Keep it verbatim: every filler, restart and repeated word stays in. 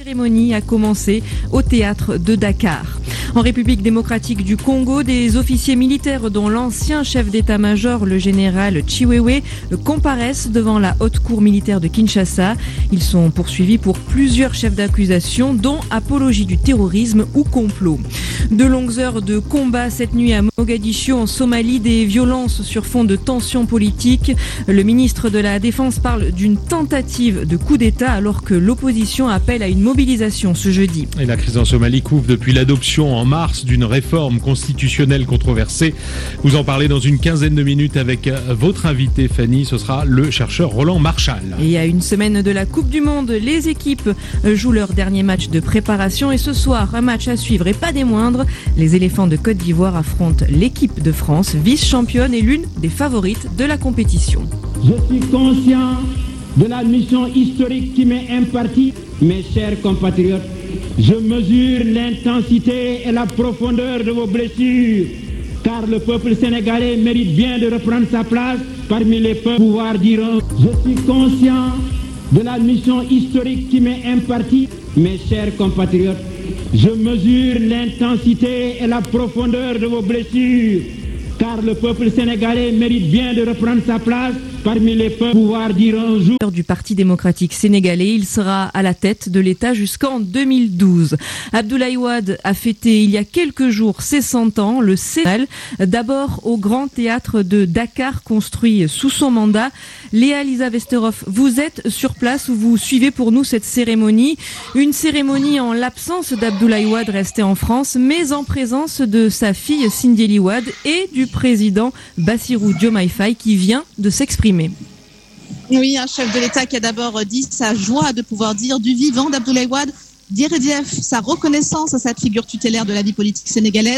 cérémonie a commencé au théâtre de Dakar. En République démocratique du Congo, des officiers militaires dont l'ancien chef d'état-major, le général Chiwewe, comparaissent devant la haute cour militaire de Kinshasa. Ils sont poursuivis pour plusieurs chefs d'accusation, dont apologie du terrorisme ou complot. De longues heures de combat cette nuit à Mogadiscio en Somalie, des violences sur fond de tensions politiques. Le ministre de la Défense parle d'une tentative de coup d'État alors que l'opposition appelle à une mobilisation ce jeudi. Et la crise en Somalie couvre depuis l'adoption en mars d'une réforme constitutionnelle controversée. Vous en parlez dans une quinzaine de minutes avec votre invité Fanny, ce sera le chercheur Roland Marchal. Et à une semaine de la Coupe du Monde, les équipes jouent leur dernier match de préparation et ce soir, un match à suivre et pas des moindres. Les éléphants de Côte d'Ivoire affrontent l'équipe de France, vice-championne et l'une des favorites de la compétition. Je suis conscient de la mission historique qui m'est impartie. Mes chers compatriotes, je mesure l'intensité et la profondeur de vos blessures, car le peuple sénégalais mérite bien de reprendre sa place parmi les peuples. Pouvoir dire, je suis conscient de la mission historique qui m'est impartie. Mes chers compatriotes, je mesure l'intensité et la profondeur de vos blessures, car le peuple sénégalais mérite bien de reprendre sa place parmi les peuples. Pouvoir dire un jour du Parti démocratique sénégalais, il sera à la tête de l'État jusqu'en deux mille douze. Abdoulaye Wade a fêté il y a quelques jours ses cent ans, le Sénégal, d'abord au Grand Théâtre de Dakar, construit sous son mandat. Léa Lisa Vesterhoff, vous êtes sur place où vous suivez pour nous cette cérémonie. Une cérémonie en l'absence d'Abdoulaye Wade resté en France, mais en présence de sa fille Sindiély Wade et du président Bassirou Diomaye Faye qui vient de s'exprimer. Oui, un chef de l'État qui a d'abord dit sa joie de pouvoir dire du vivant d'Abdoulaye Wade, d'I R D F, sa reconnaissance à cette figure tutélaire de la vie politique sénégalaise.